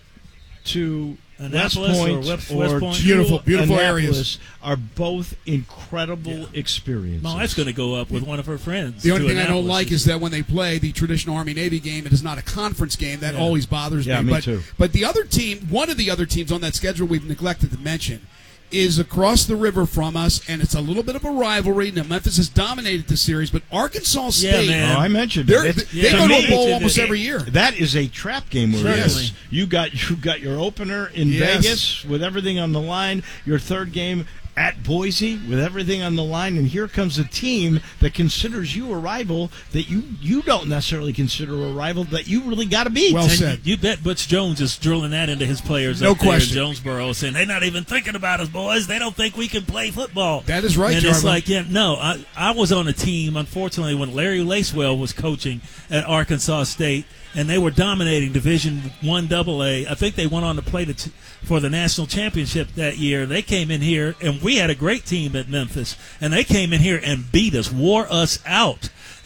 to West Annapolis or Point West- or West Point. to Beautiful, beautiful Annapolis areas. are both incredible Yeah. experiences. my wife's going to go up with one of her friends. The only to thing I don't Annapolis. like is that when they play the traditional Army-Navy game, it is not a conference game. That Yeah. always bothers Yeah, me. me but, too. But the other team, one of the other teams on that schedule we've neglected to mention, is across the river from us, and it's a little bit of a rivalry. Now, Memphis has dominated the series, but Arkansas State, man. Oh, I mentioned they're, it. they It- go to to me, a bowl it- almost it- every year. That is a trap game where it Certainly. is. You got you got your opener in Yes. Vegas with everything on the line. Your third game at Boise with everything on the line, and here comes a team that considers you a rival that you you don't necessarily consider a rival that you really got to beat. Well And said. you bet Butch Jones is drilling that into his players No up there question. in Jonesboro, saying they're not even thinking about us, boys. They don't think we can play football. That is right, And it's Jarbo. like, yeah, no, I, I was on a team, unfortunately, when Larry Lacewell was coaching at Arkansas State, and they were dominating Division One Double A. I think they went on to play the t- for the national championship that year. They came in here, and we had a great team at Memphis, and they came in here and beat us, wore us out.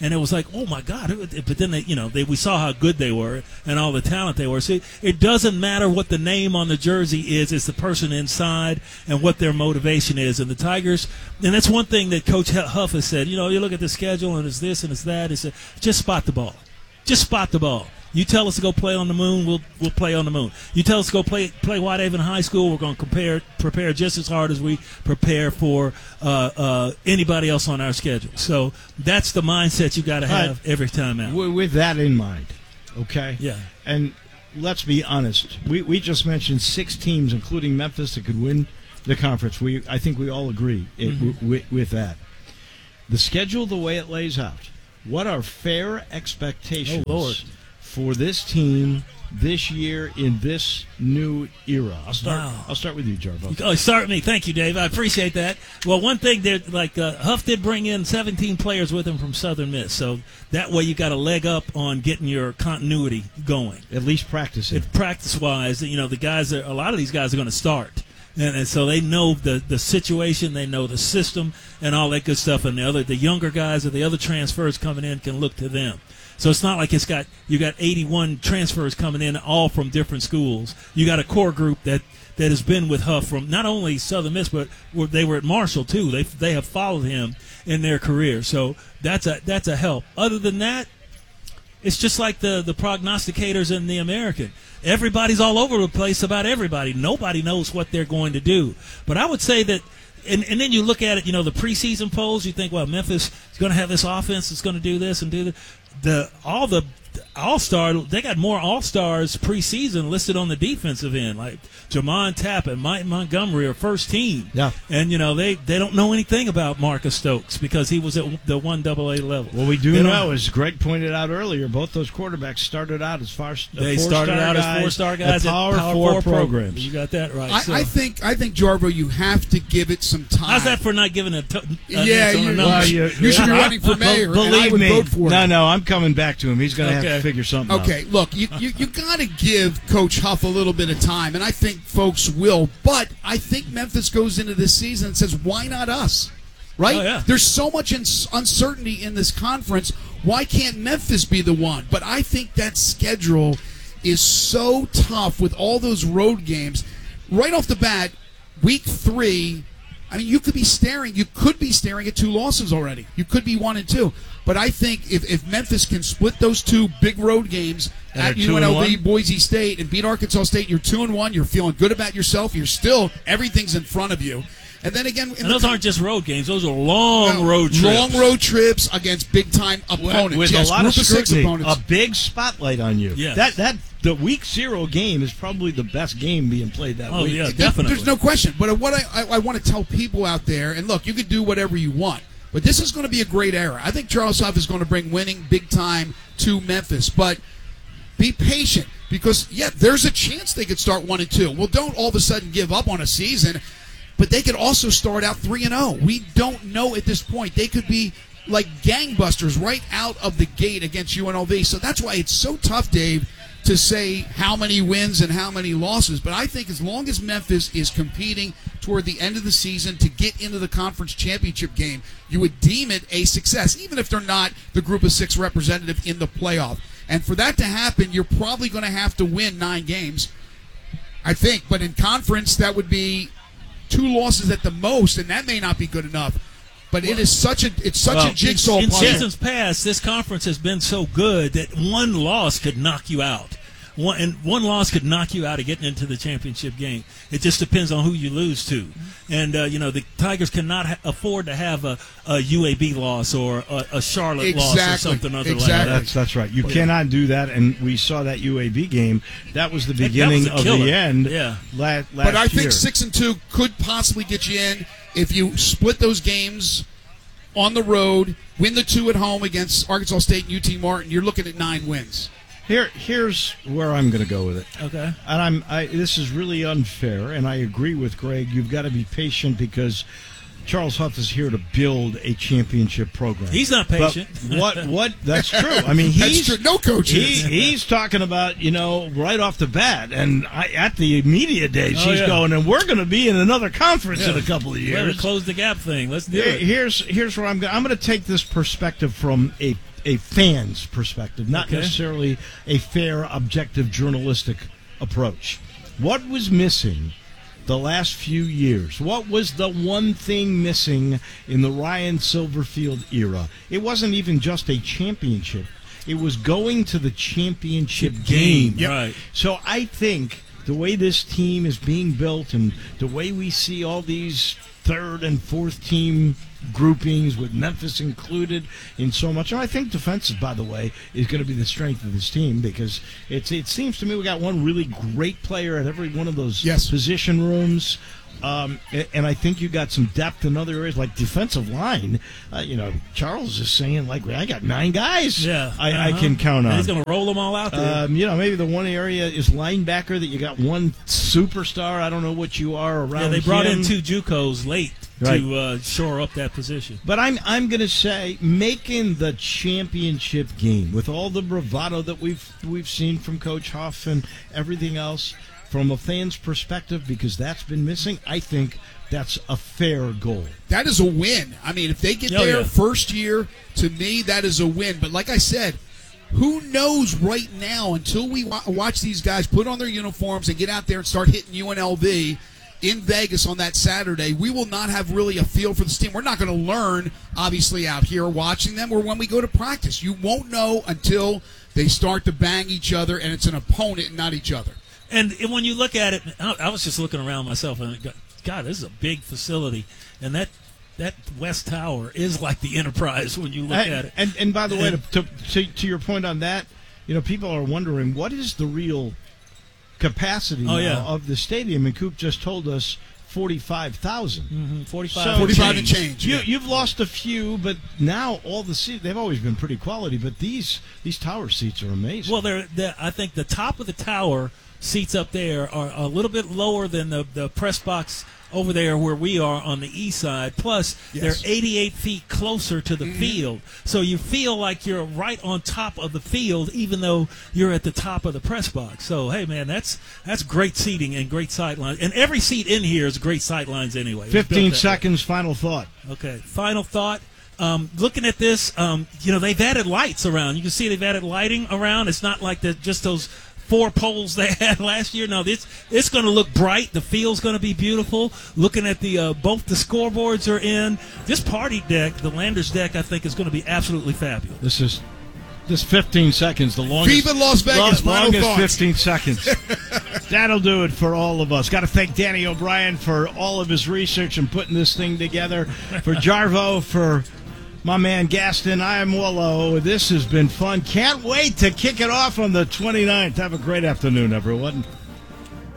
and it was like, oh my God! But then they, you know, they, we saw how good they were and all the talent they were. See, it doesn't matter what the name on the jersey is; it's the person inside and what their motivation is. And the Tigers, and that's one thing that Coach Huff has said. You know, you look at the schedule and it's this and it's that. It's a, just spot the ball, just spot the ball. You tell us to go play on the moon, we'll we'll play on the moon. You tell us to go play play Whitehaven High School, we're going to prepare prepare just as hard as we prepare for uh, uh, anybody else on our schedule. So that's the mindset you got to have But every time out. With that in mind, okay? Yeah. And let's be honest. We we just mentioned six teams, including Memphis, that could win the conference. We I think we all agree it, Mm-hmm. w- with, with that. The schedule, the way it lays out, what are fair expectations Oh, Lord. for this team this year in this new era? I'll start. Wow. I'll start with you, Jarbo. Oh, start with me. Thank you, Dave. I appreciate that. Well, one thing that like uh, Huff did bring in seventeen players with him from Southern Miss, so that way you got a leg up on getting your continuity going. At least practicing. If practice-wise, you know, the guys are, a lot of these guys are going to start. And, and so they know the, the situation, they know the system, and all that good stuff. And the other, the younger guys or the other transfers coming in can look to them. So it's not like it's got you got eighty-one transfers coming in, all from different schools. You got a core group that, that has been with Huff from not only Southern Miss, but they were at Marshall too. They they have followed him in their career. So that's a that's a help. Other than that, it's just like the, the prognosticators in the American. Everybody's all over the place about everybody. Nobody knows what they're going to do. But I would say that, and, and then you look at it, you know, the preseason polls, you think, well, Memphis is going to have this offense, it's going to do this and do that. The, all the all-star, they got more all-stars preseason listed on the defensive end, like Jamon Tapp and Mike Montgomery are first team. Yeah. And, you know, they, they don't know anything about Marcus Stokes because he was at the one double A level. What we do They don't- know, as Greg pointed out earlier, both those quarterbacks started out as far. They started out as four-star guys at at Power, Power Four, Four programs. You got that right. I, so. I think I think Jarbo, you have to give it some time. How's that for not giving a t- an Yeah, answer on you- the well, numbers? you- you should be running for mayor, and I Believe would me, vote for no, him. no, I'm coming back to him. He's going to have Okay. to figure something out. Okay, look, you, you, you got to give Coach Huff a little bit of time, and I think folks will. But I think Memphis goes into this season and says, why not us? Right? Oh, yeah. There's so much ins- uncertainty in this conference. Why can't Memphis be the one? But I think that schedule is so tough with all those road games. Right off the bat, week three, I mean, you could be staring. You could be staring at two losses already. You could be one and two. But I think if, if Memphis can split those two big road games And at they're two and U N L V, one? Boise State, and beat Arkansas State, you're two and one. You're feeling good about yourself. You're still everything's in front of you. And then again, in And those the- aren't just road games; those are long no, road trips. long road trips against big time opponents. With yes, a lot group of of six scrutiny, opponents. a big spotlight on you. Yes. That that the week zero game is probably the best game being played that Oh, week. yeah. There- definitely. There's no question. But what I, I, I want to tell people out there, and look, you can do whatever you want, but this is going to be a great era. I think Charles Huff is going to bring winning big time to Memphis. But be patient because, yeah, there's a chance they could start one and two. Well, don't all of a sudden give up on a season, but they could also start out three and oh. We don't know at this point. They could be like gangbusters right out of the gate against U N L V. So that's why it's so tough, Dave, to say how many wins and how many losses. But I think as long as Memphis is competing toward the end of the season to get into the conference championship game, you would deem it a success, even if they're not the group of six representative in the playoff. And for that to happen, you're probably going to have to win nine games, I think. But in conference, that would be two losses at the most, and that may not be good enough. But it is such a it's such Well, a jigsaw in puzzle. seasons past, this conference has been so good that one loss could knock you out. One and one loss could knock you out of getting into the championship game. It just depends on who you lose to, and uh, you know the Tigers cannot ha- afford to have a, a U A B loss or a, a Charlotte loss or Exactly. something other Exactly. like that. That's that's right. You cannot do that, and we saw that U A B game. That was the that beginning was a of killer. the end. Yeah. La- last But I year. think six and two could possibly get you in if you split those games on the road, win the two at home against Arkansas State and U T Martin. You're looking at nine wins. Here, here's where I'm going to go with it. Okay. And I'm. I, this is really unfair, and I agree with Greg. You've got to be patient because Charles Huff is here to build a championship program. He's not But patient. what? What? That's true. I mean, That's he's true. No coach He, is. he's talking about you know right off the bat, and I, at the media days, Oh, he's yeah. going, and we're going to be in another conference in Yeah. a couple of Yeah, the years. close the gap thing. Let's do Here- it. Here's here's where I'm going. I'm going to take this perspective from a a fan's perspective, not Okay. necessarily a fair, objective, journalistic approach. What was missing the last few years? What was the one thing missing in the Ryan Silverfield era? It wasn't even just a championship. It was going to the championship game. Yep. Right. So I think the way this team is being built and the way we see all these third and fourth team groupings with Memphis included in so much. And I think defensive, by the way, is going to be the strength of this team because it's it seems to me we got one really great player at every one of those Yes. position rooms. Um, and I think you got some depth in other areas like defensive line. Uh, you know, Charles is saying, like, I got nine guys Yeah, I, I uh-huh. can count on. And he's going to roll them all out there. Um, you know, maybe the one area is linebacker that you got one superstar. I don't know what you are around yeah, they brought him. in two JUCOs late Right. to uh, shore up that position. But I'm I'm going to say making the championship game with all the bravado that we've we've seen from Coach Huff and everything else from a fan's perspective, because that's been missing. I think that's a fair goal. That is a win. I mean, if they get Oh, there yeah. first year, to me, that is a win. But like I said, who knows right now until we wa- watch these guys put on their uniforms and get out there and start hitting U N L V in Vegas on that Saturday, we will not have really a feel for this team. We're not going to learn, obviously, out here watching them or when we go to practice. You won't know until they start to bang each other and it's an opponent and not each other. And when you look at it, I I was just looking around myself, and I go, God, this is a big facility, and that that West Tower is like the Enterprise when you look And, at it. and and by the way, And- to, to to your point on that, you know, people are wondering what is the real capacity Oh, now yeah. of the stadium, and Coop just told us forty-five thousand. Mhm, forty-five, So- forty-five and change. You, yeah. you've lost a few, but now all the seats, they've always been pretty quality, but these these tower seats are amazing. Well, they're, they're, I think the top of the tower seats up there are a little bit lower than the, the press box over there where we are on the east side. Plus, Yes. they're eighty-eight feet closer to the field. So you feel like you're right on top of the field, even though you're at the top of the press box. So, hey, man, that's that's great seating and great sightlines. And every seat in here is great sightlines anyway. It was built fifteen that way. seconds, final thought. Okay. Final thought. Um, looking at this, um, you know, they've added lights around. You can see they've added lighting around. It's not like the, just those four poles they had last year. No, this it's going to look bright. The field's going to be beautiful. Looking at the uh, both the scoreboards are in. This party deck, the Landers deck, I think is going to be absolutely fabulous. This is this fifteen seconds, the longest. Viva Las Vegas, long- final longest thoughts. fifteen seconds. That'll do it for all of us. Got to thank Danny O'Brien for all of his research and putting this thing together. For Jarvo, for my man Gaston, I am Wallo. This has been fun. Can't wait to kick it off on the twenty-ninth. Have a great afternoon, everyone.